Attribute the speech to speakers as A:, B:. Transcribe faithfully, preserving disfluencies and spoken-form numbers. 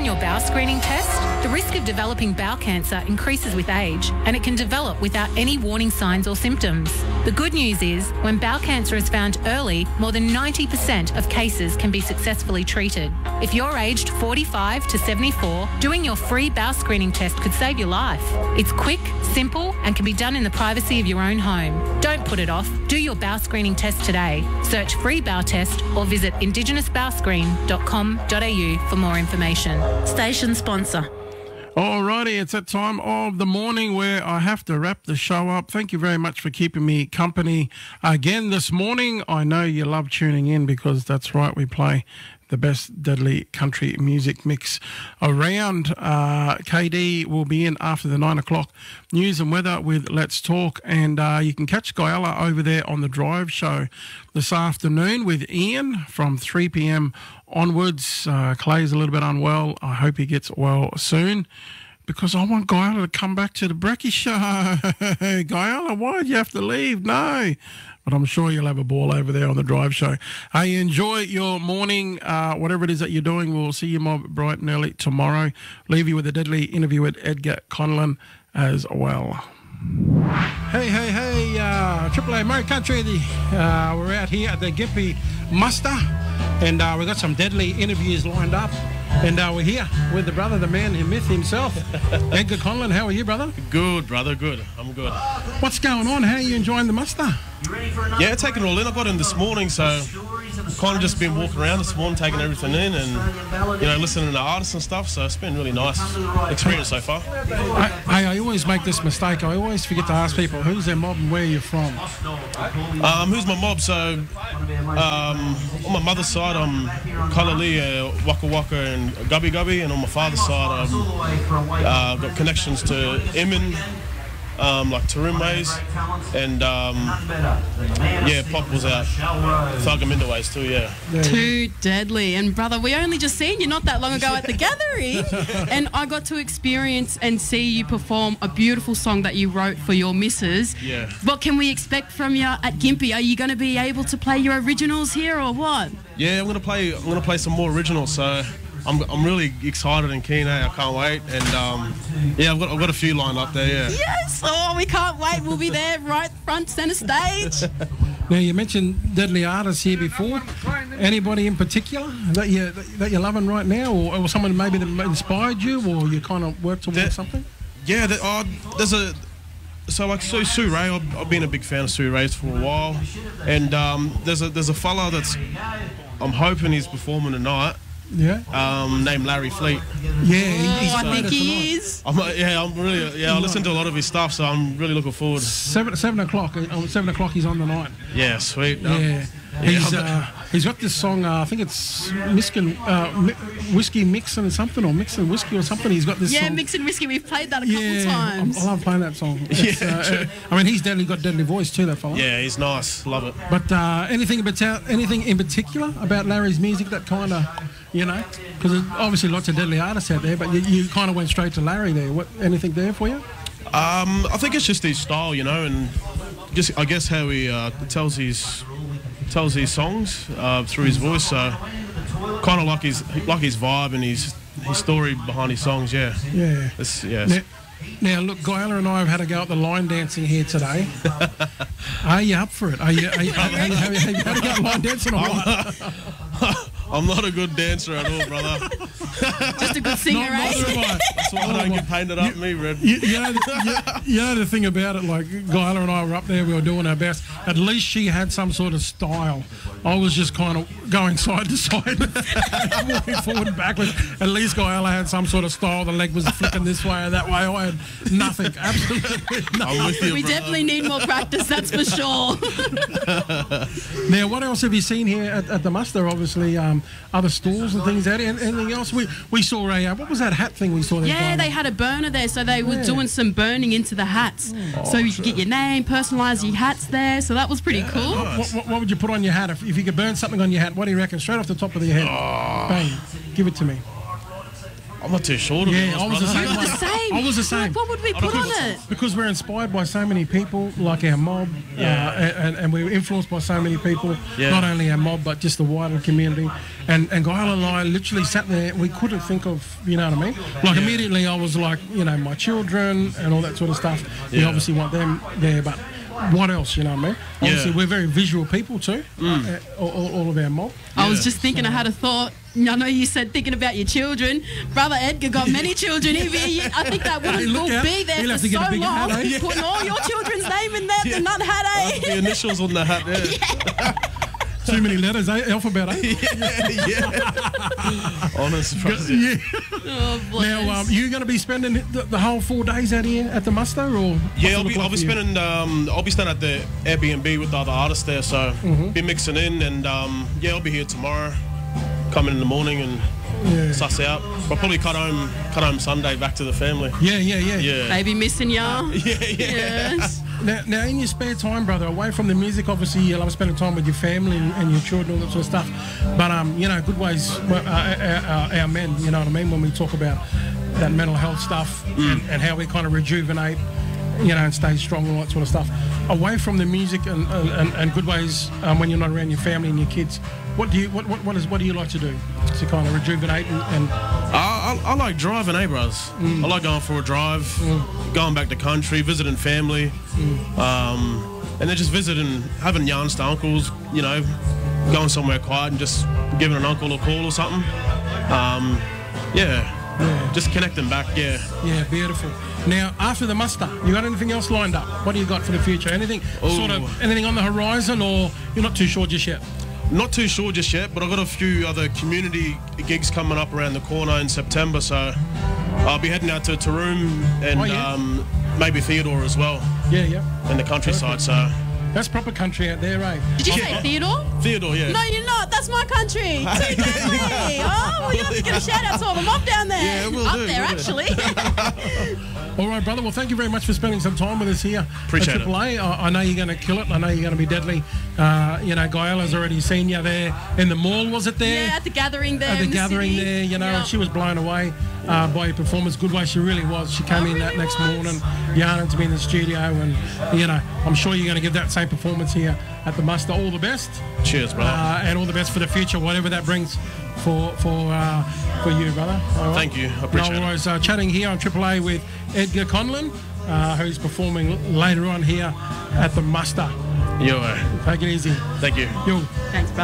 A: on your bowel screening test? The risk of developing bowel cancer increases with age, and it can develop without any warning signs or symptoms. The good news is, when bowel cancer is found early, more than ninety percent of cases can be successfully treated. If you're aged forty-five to seventy-four, doing your free bowel screening test could save your life. It's quick, simple, and can be done in the privacy of your own home. Don't put it off. Do your bowel screening test today. Search free bowel test or visit indigenous bowel screen dot com dot a u for more information. Station sponsor.
B: Alrighty, it's that time of the morning where I have to wrap the show up. Thank you very much for keeping me company again this morning. I know you love tuning in because that's right, we play the best deadly country music mix around. Uh, K D will be in after the nine o'clock news and weather with Let's Talk, and uh, you can catch Guyala over there on the Drive Show this afternoon with Ian from three p m onwards. Uh, Clay's a little bit unwell. I hope he gets well soon, because I want Guyala to come back to the Brekkie Show. Guyala, why did you have to leave? No. But I'm sure you'll have a ball over there on the Drive Show. Hey, enjoy your morning, uh, whatever it is that you're doing. We'll see you mob bright and early tomorrow. Leave you with a deadly interview with Edgar Conlon as well. Hey, hey, hey, uh, Triple A Murray Country. The, uh, we're out here at the Gympie Muster, and uh, we've got some deadly interviews lined up. And uh, we're here with the brother, the man, the myth himself, Edgar Conlon. How are you, brother?
C: Good, brother, good. I'm good.
B: What's going on? How are you enjoying the muster?
C: Yeah, taking it all in. I got in this morning, so kind of just been walking around this morning, taking everything in, and you know, listening to artists and stuff. So it's been really nice experience so far.
B: I, I always make this mistake. I always forget to ask people who's their mob and where you're from.
C: Um, who's my mob? So um, on my mother's side, I'm Kalalea, Waka Waka, and Gubby Gubby, and on my father's side, I've uh, got connections to Emin. Um, like Taroom ways, and um, yeah, Pop was out Thuggaminda ways too, yeah.
D: Too deadly. And brother, we only just seen you not that long ago at the gathering, and I got to experience and see you perform a beautiful song that you wrote for your missus.
C: Yeah.
D: What can we expect from you at Gympie? Are you going to be able to play your originals here or what?
C: Yeah, I'm gonna play. I'm gonna play some more originals. So. I'm, I'm really excited and keen, eh? I can't wait. And um, yeah, I've got I've got a few lined up there, yeah.
D: Yes! Oh, we can't wait. We'll be there right front centre stage.
B: Now, you mentioned deadly artists here before. Anybody in particular that, you, that you're loving right now, or, or someone maybe that inspired you, or you kind of work towards there, something?
C: Yeah, there, oh, there's a... So like so Sue Ray, I've, I've been a big fan of Sue Ray's for a while. And um, there's a there's a fella that's... I'm hoping he's performing tonight.
B: Yeah.
C: Um, named Larry Fleet.
B: Yeah, he's
D: oh, I think he is.
C: I'm, yeah, I'm really. Yeah, I listen to a lot of his stuff, so I'm really looking forward.
B: Seven seven o'clock. On seven o'clock, he's on the night.
C: Yeah, sweet.
B: Yeah. yeah. He's uh, he's got this song. Uh, I think it's Miskin, uh, whiskey mixing something, or mixing whiskey or something. He's got this.
D: Yeah,
B: song.
D: mixing whiskey. We've played that a
B: yeah,
D: couple times.
B: I love playing that song.
C: It's, yeah,
B: uh, I mean, he's deadly got deadly voice too. That fella.
C: Yeah, he's nice. Love it.
B: But uh, anything about anything in particular about Larry's music that kind of, you know, because there's obviously lots of deadly artists out there, but you, you kind of went straight to Larry there. What anything there for you?
C: Um, I think it's just his style, you know, and just I guess how he uh, tells his. tells his songs uh, through his voice, so kind of like his like his vibe and his his story behind his songs. Yeah,
B: yeah,
C: it's, yeah.
B: Now, now look, Guyala and I have had to go at the line dancing here today. Are you up for it? Are you? Are you, are you, are you, are you, are you had to go line dancing or what?
C: I'm not a good dancer at all, brother.
D: Just a good singer,
B: not,
D: right?
B: not
C: That's why I don't get painted up, you, me, Red.
B: You, you, know the, you, you know the thing about it, like Guyala and I were up there, we were doing our best. At least she had some sort of style. I was just kind of going side to side, walking forward and backwards. At least Guyala had some sort of style. The leg was flicking this way or that way. I had nothing, absolutely nothing.
C: I'm with you,
D: we
C: brother.
D: definitely need more practice, that's for sure.
B: Now, what else have you seen here at, at the muster? Obviously, um, other stalls and things out. Anything else? We we saw a uh, what was that hat thing we saw there?
D: Yeah, they had a burner there, so they were
B: yeah.
D: doing some burning into the hats. Oh, so you could get your name, personalise your hats there. So that was pretty yeah, cool.
B: Nice. What, what, what would you put on your hat if, if you could burn something on your hat? What do you reckon? Straight off the top of your head, oh. Bang! Give it to me.
C: I'm not too sure. To be
B: Yeah,
C: honest,
B: I was the
C: brother.
B: same
D: We're the same.
B: I was the same.
D: Like, what would we put on it?
B: Because we're inspired by so many people, like our mob,
C: Yeah.
B: uh, and, and we're influenced by so many people,
C: Yeah.
B: not only our mob, but just the wider community. And, and Gail and I literally sat there, we couldn't think of, you know what I mean? Like,
C: Yeah.
B: immediately I was like, you know, my children and all that sort of stuff. We
C: Yeah.
B: obviously want them there, but what else, you know what I mean? Obviously,
C: Yeah.
B: we're very visual people too, uh, all, all all of our mob.
D: I was
C: Yeah.
D: just thinking, I had a thought. I know you said thinking about your children. Brother Edgar got many children. He, he, I think that
B: Hey,
D: woman
B: look
D: will
B: out.
D: be there
B: He'll
D: for
B: have to get a
D: so
B: bigger
D: long,
B: hat, eh?
D: putting all your children's name in there.
C: Yeah.
D: The nut hat,
C: Uh, the
D: eh?
C: initials on the hat, yeah.
B: Too many letters, eh? Alphabet, eh?
C: yeah, yeah. Honest, brother.
B: Yeah.
D: Oh, bless.
B: Now, um, you going to be spending the, the whole four days out here at the muster, or what's
C: Yeah,
B: it
C: I'll
B: look
C: be,
B: like
C: I'll be
B: for you?
C: spending. Um, I'll be staying at the Airbnb with the other artists there, so
B: Mm-hmm.
C: be mixing in, and um, yeah, I'll be here tomorrow. Come in in the morning and
B: Yeah.
C: suss out. I'll probably cut home, cut home Sunday back to the family.
B: Yeah, yeah, yeah.
C: Yeah,
D: Baby missing ya.
C: yeah, yeah.
D: Yes.
B: Now, now, in your spare time, brother, away from the music, obviously you love spending time with your family and, and your children, all that sort of stuff. But um, you know, good ways, well, uh, our, our men, you know what I mean, when we talk about that mental health stuff and, and how we kind of rejuvenate, you know, and stay strong and all that sort of stuff. Away from the music and and, and good ways, um, when you're not around your family and your kids, what do you what what what, is, what do you like to do to kind of rejuvenate and, and
C: I, I, I like driving, eh, bros?
B: Mm.
C: I like going for a drive, going back to country, visiting family,
B: Mm.
C: um, and then just visiting, having yarns to uncles, you know, going somewhere quiet and just giving an uncle a call or something. Um, yeah,
B: Yeah.
C: just connecting back, yeah.
B: Yeah, beautiful. Now, after the muster, you got anything else lined up? What do you got for the future? Anything sort
C: Ooh.
B: of anything on the horizon, or you're not too sure just yet?
C: Not too sure just yet, but I've got a few other community gigs coming up around the corner in September, so I'll be heading out to Taroom and
B: Oh, yeah?
C: um, maybe Theodore as well
B: Yeah, yeah.
C: in the countryside. So
B: That's proper country out there, eh?
D: Did you say Theodore?
C: Theodore, yeah.
D: No, you're not. That's my country. Too deadly. Oh, well, you have to get a shout out to all the mob down there.
C: Yeah, we'll
D: Up
C: do,
D: there,
C: we'll do.
D: actually.
B: All right, brother. Well, thank you very much for spending some time with us here
C: Appreciate
B: at
C: it.
B: Triple A. I, I know you're going to kill it. I know you're going to be deadly. Uh, you know, Gaila's already seen you there in the mall, was it there?
D: Yeah, at the gathering there.
B: At the
D: in the
B: gathering
D: city.
B: there, you know,
D: Yeah.
B: and she was blown away uh, by your performance. Good way she really was. She came
D: I
B: in that
D: really
B: next
D: was.
B: morning, yarning to me in the studio, and you know, I'm sure you're going to give that same performance here at the muster. All the best,
C: Cheers, brother.
B: uh, and all the best for the future, whatever that brings for for uh, for you, brother. All right?
C: Thank you. I appreciate
B: no
C: it.
B: worries. Uh, chatting here on Triple A with Edgar Conlon, uh, who's performing later on here at the muster.
C: Yo, uh,
B: Take it easy.
C: thank you.
B: Yo.
D: Thanks, bro.